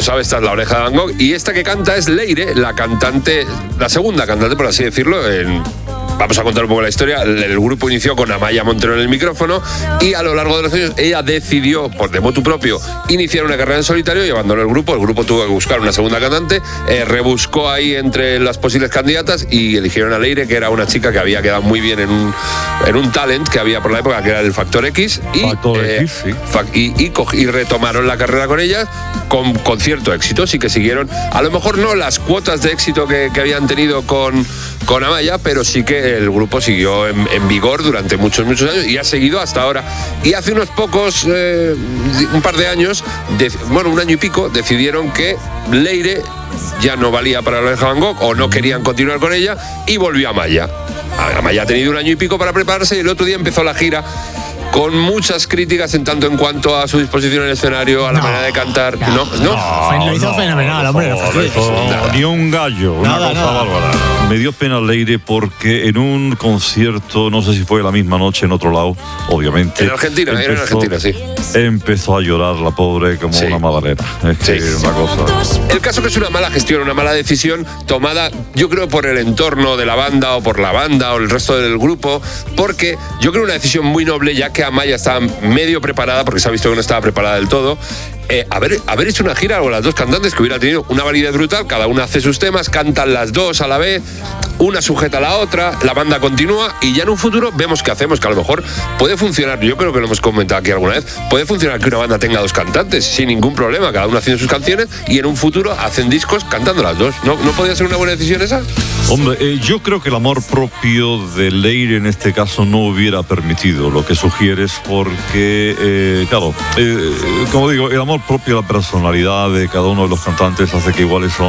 sabe, esta es La Oreja de Van Gogh. Y esta que canta es Leire, la cantante, la segunda cantante, por así decirlo, Vamos a contar un poco la historia. El grupo inició con Amaya Montero en el micrófono y a lo largo de los años ella decidió, por de motu propio, iniciar una carrera en solitario y abandonó el grupo. El grupo tuvo que buscar una segunda cantante, rebuscó ahí entre las posibles candidatas y eligieron a Leire, que era una chica que había quedado muy bien en un talent que había por la época, que era el Factor X. Y retomaron la carrera con ella con cierto éxito. Sí que siguieron, a lo mejor no las cuotas de éxito que habían tenido con Amaya, pero sí que el grupo siguió en vigor durante muchos años y ha seguido hasta ahora. Y hace unos pocos, un par de años, un año y pico, decidieron que Leire ya no valía para La Oreja de Van Gogh o no querían continuar con ella y volvió a Amaya. Amaya ha tenido un año y pico para prepararse y el otro día empezó la gira con muchas críticas en tanto en cuanto a su disposición en el escenario, a la manera de cantar. Lo hizo fenomenal, hombre. Ni un gallo, una cosa bárbara. Me dio pena Leire porque en un concierto, no sé si fue la misma noche en otro lado, obviamente. En Argentina, sí. Empezó a llorar la pobre como una magdalena. Una cosa. El caso que es una mala gestión, una mala decisión tomada, yo creo, por el entorno de la banda o por la banda o el resto del grupo, porque yo creo una decisión muy noble, ya que Amaya estaba medio preparada, porque se ha visto que no estaba preparada del todo. Haber hecho una gira con las dos cantantes, que hubiera tenido una validez brutal, cada una hace sus temas, cantan las dos a la vez, una sujeta a la otra, la banda continúa y ya en un futuro vemos qué hacemos, que a lo mejor puede funcionar, yo creo que lo hemos comentado aquí alguna vez, puede funcionar que una banda tenga dos cantantes sin ningún problema, cada uno haciendo sus canciones y en un futuro hacen discos cantando las dos. ¿No podría ser una buena decisión esa? Hombre, yo creo que el amor propio de Leire en este caso no hubiera permitido lo que sugieres, porque, como digo, el amor propio, la personalidad de cada uno de los cantantes hace que igual eso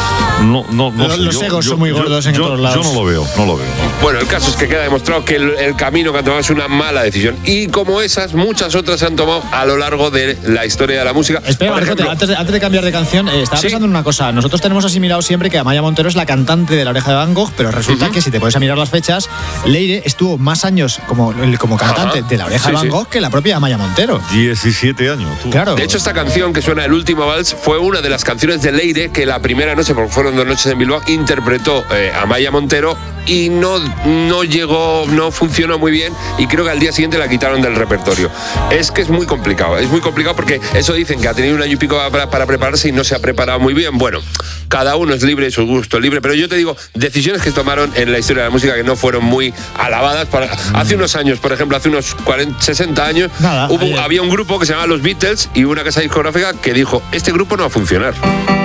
los egos son muy gordos en todos lados. Yo no lo veo. Bueno, el caso es que queda demostrado que el camino que han tomado es una mala decisión. Y como esas, muchas otras se han tomado a lo largo de la historia de la música. Espera, antes de cambiar de canción, estaba pensando en una cosa. Nosotros tenemos asimilado siempre que Amaya Montero es la cantante de La Oreja de Van Gogh, pero resulta que si te pones a mirar las fechas, Leire estuvo más años como cantante de La Oreja de Van Gogh que la propia Amaya Montero. 17 años. Claro. De hecho, esta canción que suena, El Último Vals, fue una de las canciones de Leire que la primera noche, porque fueron 2 noches en Bilbao, interpretó Amaya Montero y no llegó, no funcionó muy bien y creo que al día siguiente la quitaron del repertorio. Es que es muy complicado porque eso dicen que ha tenido un año y pico para prepararse y no se ha preparado muy bien. Bueno, cada uno es libre, su gusto es libre, pero yo te digo, decisiones que tomaron en la historia de la música que no fueron muy alabadas. Hace unos años, por ejemplo, hace unos 60 años, había un grupo que se llamaba Los Beatles y una casa discográfica que dijo, este grupo no va a funcionar.